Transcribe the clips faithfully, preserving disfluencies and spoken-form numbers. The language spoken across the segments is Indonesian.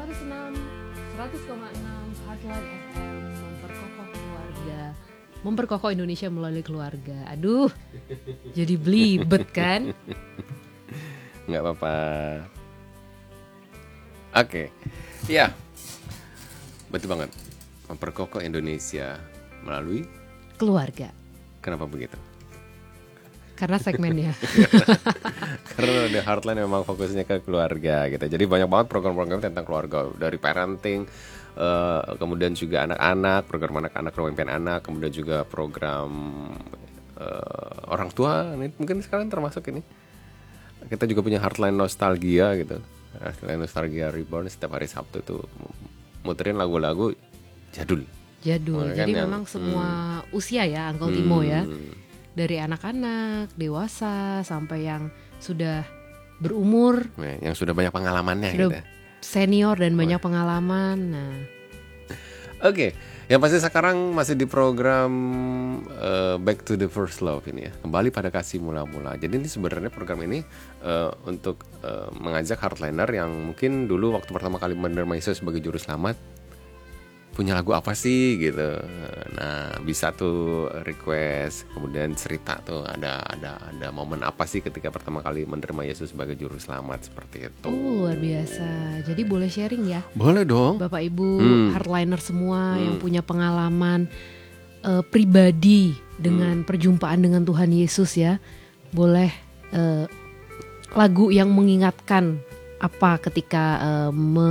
seratus enam seratus koma enam Heartline F M, memperkokoh keluarga, memperkokoh Indonesia melalui keluarga. Aduh, jadi belibet kan? Nggak apa-apa. Oke, ya, betul banget. Memperkokoh Indonesia melalui keluarga. Kenapa begitu? Karena segmennya. Karena The Heartline memang fokusnya ke keluarga gitu. Jadi banyak banget program-program tentang keluarga, dari parenting, uh, kemudian juga anak-anak, program anak-anak, program impian anak, kemudian juga program uh, orang tua. Ini mungkin sekarang termasuk ini. Kita juga punya Heartline Nostalgia gitu. Heartline Nostalgia Reborn setiap hari Sabtu tuh muterin lagu-lagu jadul. Jadul. Makanya Jadi yang, memang semua hmm, usia ya, Uncle Timo hmm, ya. Dari anak-anak, dewasa, sampai yang sudah berumur, yang sudah banyak pengalamannya sudah gitu. senior dan banyak pengalaman. Nah, Oke, yang pasti sekarang masih di program uh, Back to the First Love ini ya, kembali pada kasih mula-mula. Jadi ini sebenarnya program ini uh, untuk uh, mengajak Heartliner yang mungkin dulu waktu pertama kali menerima Yesus sebagai juru selamat, punya lagu apa sih gitu. Nah, bisa tuh request, kemudian cerita tuh ada ada ada momen apa sih ketika pertama kali menerima Yesus sebagai juru selamat, seperti itu. oh luar biasa. Jadi boleh sharing ya, Boleh dong. Bapak Ibu Hmm. Heartliner semua Hmm. yang punya pengalaman uh, pribadi dengan perjumpaan dengan Tuhan Yesus ya. Boleh uh, lagu yang mengingatkan apa ketika uh,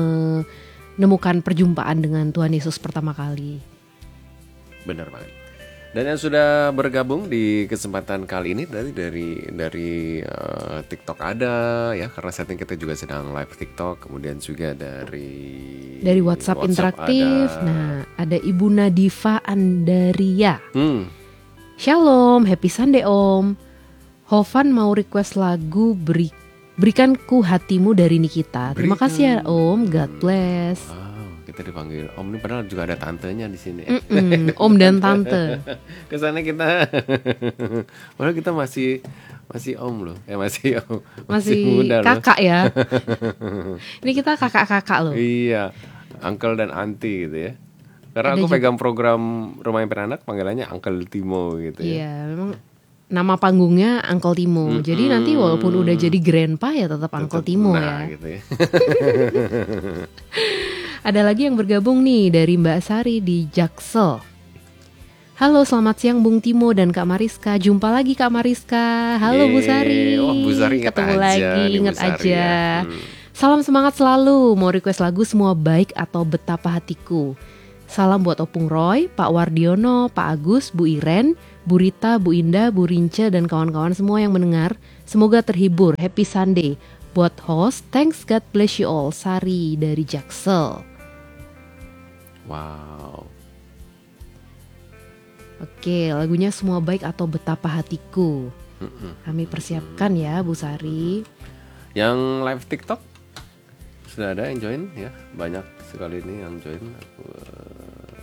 menemukan perjumpaan dengan Tuhan Yesus pertama kali. Benar banget. Dan yang sudah bergabung di kesempatan kali ini dari dari dari uh, TikTok ada ya, karena setting kita juga sedang live TikTok, kemudian juga dari Dari WhatsApp, interaktif. ada. Nah, ada Ibu Nadifa Andaria. Hmm. Shalom, happy Sunday Om. Hovan mau request lagu beri, Berikanku Hatimu dari Nikita. Terima Berikan. kasih ya Om, God bless. Wow, kita dipanggil Om, ini padahal juga ada tantenya di sini. Mm-mm, Om dan Tante. Kesannya kita, padahal kita masih masih Om loh, ya masih Om, Masih muda loh. kakak ya. Ini kita kakak-kakak loh. Iya, uncle dan auntie gitu ya. Karena Ada aku juga- pegang program Rumah Impian Anak, panggilannya Uncle Timo gitu ya. Iya, memang nama panggungnya Uncle Timo. Mm-mm. Jadi nanti walaupun udah jadi grandpa ya tetap Uncle Tetep- Timo nah, ya. gitu ya. Ada lagi yang bergabung nih dari Mbak Sari di Jaksel. Halo, selamat siang Bung Timo dan Kak Mariska. Jumpa lagi Kak Mariska. Halo Bu Yeay. Sari. Wah, Bu Sari ingat Ketemu aja lagi, nih, Bu ingat Sari aja. ya. Hmm. Salam semangat selalu. Mau request lagu Semua Baik atau Betapa Hatiku. Salam buat Opung Roy, Pak Wardiono, Pak Agus, Bu Iren, Bu Rita, Bu Indah, Bu Rince, dan kawan-kawan semua yang mendengar. Semoga terhibur. Happy Sunday. Buat host, thanks, God bless you all. Sari dari Jaksel. Wow. Oke, lagunya Semua Baik atau Betapa Hatiku. Mm-mm. Kami persiapkan ya Bu Sari. Yang live TikTok sudah ada yang join ya, banyak sekali ini yang join. Aku, uh,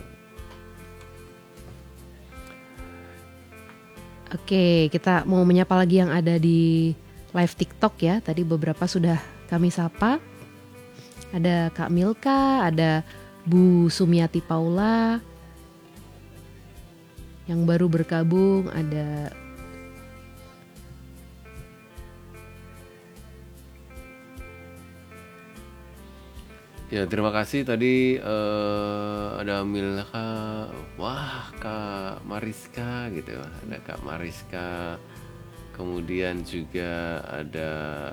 Oke, kita mau menyapa lagi yang ada di live TikTok ya. Tadi beberapa sudah kami sapa. Ada Kak Milka, ada Bu Sumiati Paula. Yang baru bergabung ada Ya, terima kasih tadi eh, ada Milka, wah Kak Mariska gitu, ada Kak Mariska, kemudian juga ada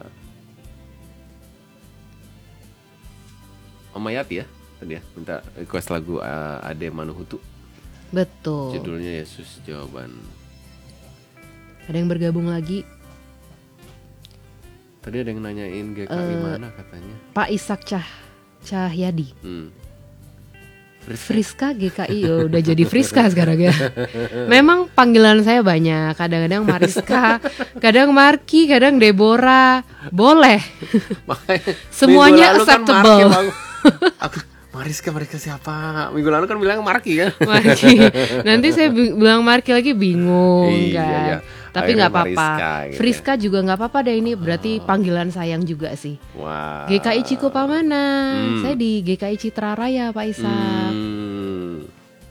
Om Mayati ya tadi ya, minta request lagu uh, Ade Manuhutu, betul. judulnya Yesus Jawaban. Ada yang bergabung lagi Tadi ada yang nanyain G K I Eh, mana katanya. Pak Ishak Cah Cahyadi. Hmm. Friska G K I, oh, udah jadi Friska sekarang ya. Memang panggilan saya banyak. Kadang-kadang Mariska, kadang Marki, kadang Deborah. Boleh. Makanya Semuanya minggu lalu kan acceptable. Marki, Bang. Aku Mariska, Mariska siapa? Minggu lalu kan bilang Marki kan? Marki. Nanti saya bi- bilang Marki lagi bingung Iya, kan. iya. Tapi Akhirnya nggak apa-apa. Mariska, gitu ya. Friska juga nggak apa-apa deh, ini berarti panggilan sayang juga sih. Wah. G K I Cikupamana. Hmm. Saya di G K I Citra Raya, Pak Ishak. Hmm.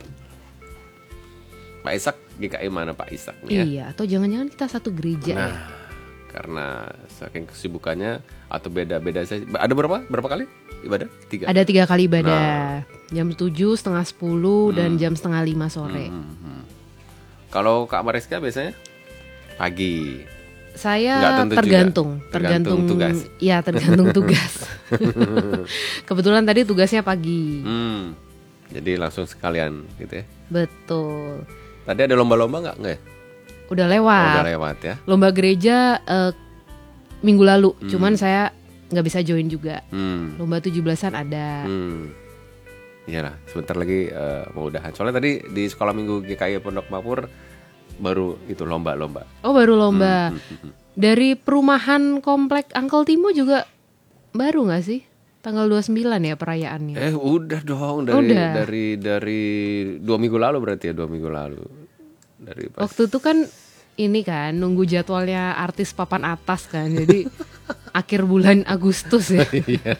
Pak Ishak G K I mana Pak Ishak nih ya? Iya, atau jangan-jangan kita satu gereja Nah, ya. karena saking kesibukannya atau beda-beda saya. Ada berapa? Berapa kali ibadah? Tiga. Ada tiga kali ibadah. Jam tujuh, setengah sepuluh, dan jam setengah lima sore. Hmm, hmm. Kalau Kak Mariska biasanya pagi. Nggak Saya tentu tergantung, juga. tergantung, Tergantung tugas. Iya, tergantung tugas. Kebetulan tadi tugasnya pagi. Hmm. Jadi langsung sekalian gitu ya. Betul. Tadi ada lomba-lomba nggak? Nggak ya? Udah Oh, lewat. udah lewat ya. Lomba gereja eh, minggu lalu, cuman saya nggak bisa join juga. Hmm. Lomba tujuh belasan ada. Hmm. Iyalah, sebentar lagi eh, mau udahan. Soalnya tadi di sekolah minggu G K I Pondok Mapur baru itu lomba-lomba. Oh, baru lomba. Hmm, hmm, hmm. Dari perumahan komplek Uncle Timo juga baru nggak sih? Tanggal dua puluh sembilan ya perayaannya. Eh udah dong dari Udah. dari dari dua minggu lalu berarti ya dua minggu lalu. Dari pas. Waktu itu kan ini kan nunggu jadwalnya artis papan atas kan. Jadi akhir bulan Agustus ya.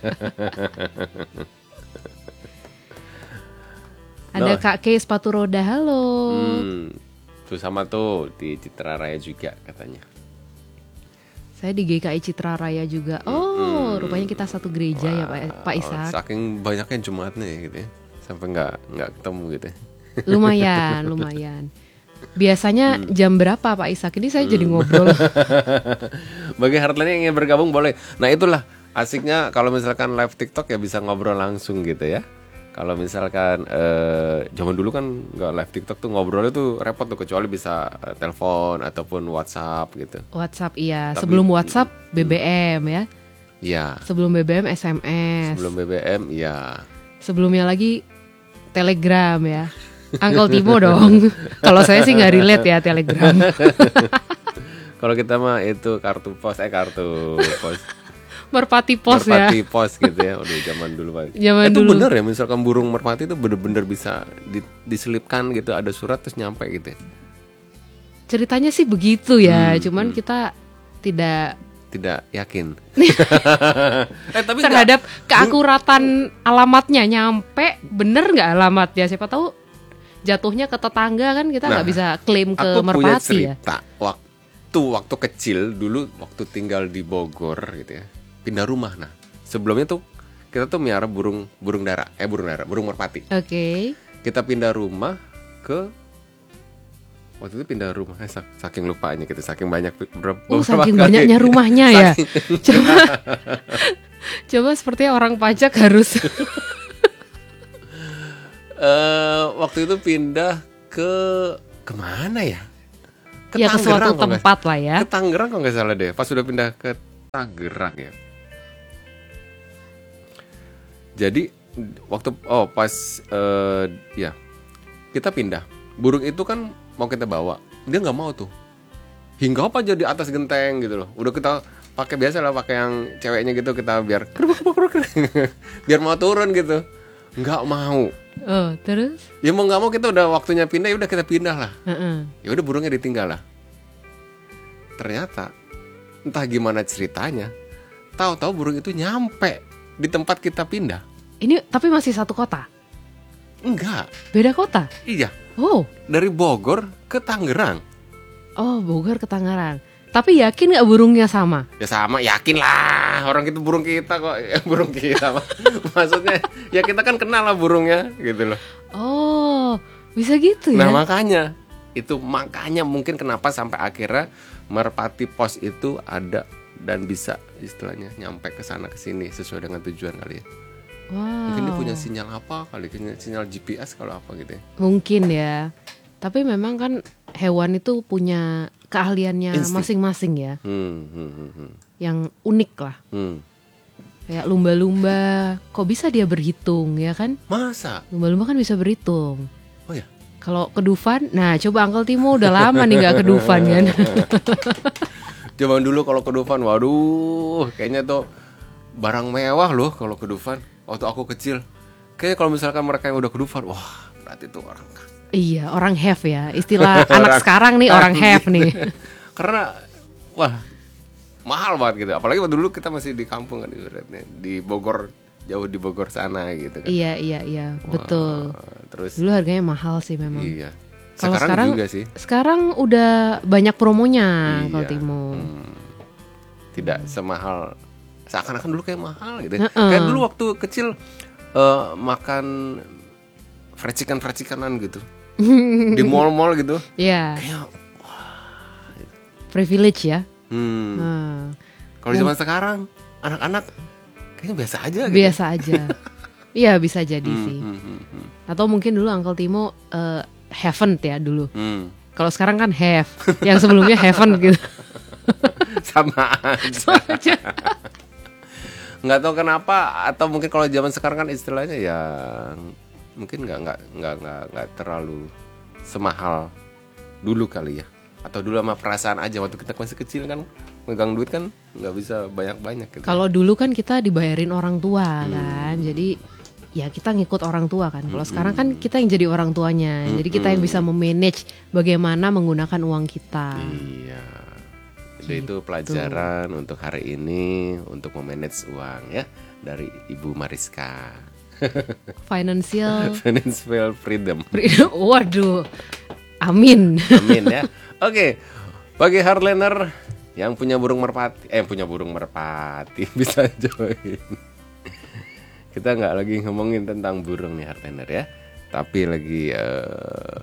Ada Nah. Kak K sepatu roda, halo. Hmm, tuh sama tuh di Citra Raya juga katanya. Saya di G K I Citra Raya juga. Oh, rupanya kita satu gereja ya Pak Pak Oh, Ishak. saking banyaknya Jumatnya gitu ya, sampai nggak nggak ketemu gitu. Ya. Lumayan, lumayan. Biasanya jam berapa Pak Ishak? Ini saya jadi ngobrol. Bagi Heartland yang ingin bergabung boleh. Nah itulah asiknya kalau misalkan live TikTok ya bisa ngobrol langsung gitu ya. Kalau misalkan eh, zaman dulu kan nggak live TikTok tuh ngobrolnya tuh repot tuh, kecuali bisa eh, telepon ataupun WhatsApp gitu. WhatsApp iya. Tapi- Sebelum WhatsApp B B M ya. Iya. Sebelum B B M S M S. Sebelum B B M ya. Sebelumnya lagi Telegram ya. Uncle Timo dong. Kalau saya sih nggak relate ya Telegram. Kalau kita mah itu kartu pos eh kartu pos. Merpati pos ya. Merpati pos gitu ya. Udah zaman dulu Pak. Zaman itu dulu. bener ya, misalkan burung merpati itu bener-bener bisa di- diselipkan gitu, ada surat terus nyampe gitu ya. Ceritanya sih begitu ya. Hmm, Cuman kita tidak Tidak yakin. eh tapi nggak- terhadap keakuratan alamatnya, nyampe bener nggak alamatnya, siapa tahu jatuhnya ke tetangga kan kita nggak Nah, bisa klaim ke aku punya Merpati ya. cerita waktu waktu kecil dulu, waktu tinggal di Bogor gitu ya, pindah rumah. Nah sebelumnya tuh kita tuh miara burung burung dara eh burung dara burung merpati. Oke. Kita pindah rumah ke waktu itu pindah rumah eh, sak- saking lupanya gitu, saking banyak berapa Oh, beberapa saking kali. banyaknya rumahnya ya. Coba coba sepertinya orang pajak harus Eh, waktu itu pindah ke kemana ya? Ke ya ke suatu Tangerang kalau nggak- tempat lah ya. Ke Tangerang kalau nggak salah deh. Pas sudah pindah ke Tangerang ya. Jadi waktu oh pas eh, ya kita pindah. Burung itu kan mau kita bawa, dia nggak mau tuh. Hinggap aja di atas genteng gitu loh. Udah kita pakai biasa lah, pakai yang ceweknya gitu, kita biar biar mau turun gitu. Nggak mau. Oh, terus? Ya mau nggak mau kita udah waktunya pindah, ya udah kita pindah lah. Heeh. Ya udah burungnya ditinggal lah. Ternyata entah gimana ceritanya, tahu-tahu burung itu nyampe di tempat kita pindah. Ini tapi masih satu kota. Enggak, Beda kota. iya, Oh. dari Bogor ke Tangerang. Oh, Bogor ke Tangerang. Tapi yakin nggak burungnya sama? Ya sama, yakin lah, orang itu burung kita kok. Ya, burung kita mah. Maksudnya ya kita kan kenal lah burungnya gitu loh. Oh, bisa gitu ya? Nah makanya itu makanya mungkin kenapa sampai akhirnya merpati pos itu ada dan bisa istilahnya nyampe ke sana ke sini sesuai dengan tujuan kali ya. Wow. Mungkin dia punya sinyal apa kali, sinyal G P S kalau apa gitu ya. Mungkin ya. Tapi memang kan hewan itu punya keahliannya Insting. masing-masing ya, Hmm, hmm, hmm, hmm. yang unik lah. Hmm. Kayak lumba-lumba, kok bisa dia berhitung ya kan? Masa? Lumba-lumba kan bisa berhitung. Oh ya. Kalau kedufan, nah coba Uncle Timo udah lama nih nggak kedufan kan? Zaman dulu kalau ke Dufan, waduh, kayaknya tuh barang mewah loh kalau ke Dufan. Waktu aku kecil, kayaknya kalau misalkan mereka yang udah ke Dufan, wah berarti tuh orang. Iya, orang have ya. Istilah anak sekarang nih orang have nih. Karena wah mahal banget gitu. Apalagi waktu dulu kita masih di kampung kan ibaratnya, di Bogor, jauh di Bogor sana gitu kan. Iya iya iya Wah, betul. Terus Dulu harganya mahal sih memang. iya. Kalau Sekarang, sekarang juga sih. Sekarang udah banyak promonya Iya. kalau Timo. Hmm. Tidak semahal seakan-akan dulu kayak mahal gitu. Heeh. Kayak dulu waktu kecil eh, makan fried chicken fried chickenan gitu di mall-mall gitu. Iya. Kayak Privilege ya. hmm. Nah, Kalau zaman sekarang anak-anak kayaknya biasa aja gitu. biasa aja. Iya bisa jadi Hmm, sih. hmm, hmm, hmm. Atau mungkin dulu Uncle Timo eh, haven't ya dulu. Hmm. Kalau sekarang kan have. Yang sebelumnya haven't gitu. Sama aja. Nggak tahu kenapa, atau mungkin kalau zaman sekarang kan istilahnya ya mungkin nggak nggak nggak nggak nggak terlalu semahal dulu kali ya. Atau dulu sama perasaan aja waktu kita masih kecil kan megang duit kan nggak bisa banyak-banyak gitu. Kalau dulu kan kita dibayarin orang tua kan. Jadi ya kita ngikut orang tua kan. Kalau sekarang kan kita yang jadi orang tuanya. Jadi kita yang bisa memanage bagaimana menggunakan uang kita. Iya. Jadi itu pelajaran untuk hari ini untuk memanage uang ya dari Ibu Mariska. Financial Financial freedom. Waduh. Amin. Amin ya. Oke. Bagi hardliner yang punya burung merpati, eh punya burung merpati bisa join. Kita nggak lagi ngomongin tentang burung nih hardliner ya, tapi lagi uh,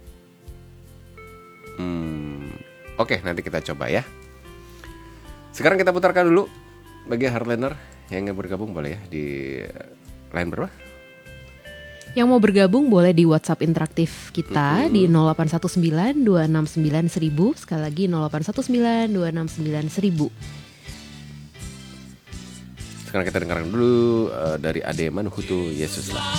hmm, oke nanti kita coba ya. Sekarang kita putarkan dulu bagi hardliner yang ingin bergabung boleh ya di line berapa? Yang mau bergabung boleh di WhatsApp interaktif kita mm-hmm. di nol delapan satu sembilan dua enam sembilan seribu. Sekali lagi nol delapan satu sembilan dua enam sembilan seribu. Sekarang kita dengarkan dulu uh, dari Ade Manuhutu Yesuslah.